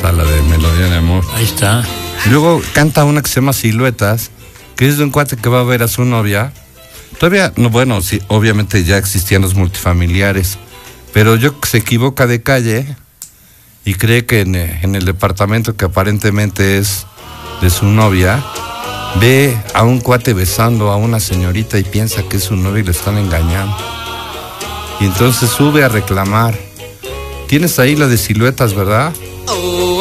Está la de Melodía de Amor. Ahí está. Luego canta una que se llama Siluetas, que es de un cuate que va a ver a su novia. Todavía, no, bueno, sí, obviamente ya existían los multifamiliares, pero yo se equivoca de calle y cree que en el departamento que aparentemente es de su novia, ve a un cuate besando a una señorita y piensa que es su novia y le están engañando. Y entonces sube a reclamar. Tienes ahí la de Siluetas, ¿verdad?